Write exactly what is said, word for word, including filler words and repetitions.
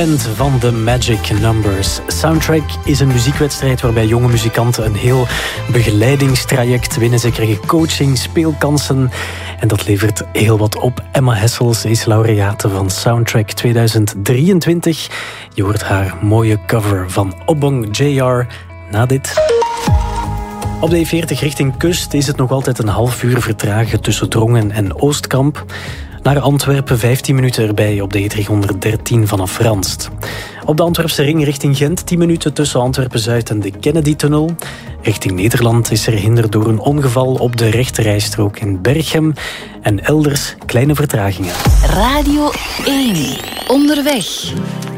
End van The Magic Numbers. Soundtrack is een muziekwedstrijd waarbij jonge muzikanten een heel begeleidingstraject winnen. Ze krijgen coaching, speelkansen en dat levert heel wat op. Emma Hessels is laureate van Soundtrack tweeduizend drieëntwintig. Je hoort haar mooie cover van Obong J R na dit. Op de E veertig richting kust is het nog altijd een half uur vertragen tussen Drongen en Oostkamp. Naar Antwerpen vijftien minuten erbij op de E driehonderddertien vanaf Ranst. Op de Antwerpse ring richting Gent tien minuten tussen Antwerpen-Zuid en de Kennedy-tunnel. Richting Nederland is er hinder door een ongeval op de rechterrijstrook in Berchem. En elders kleine vertragingen. Radio één. Onderweg.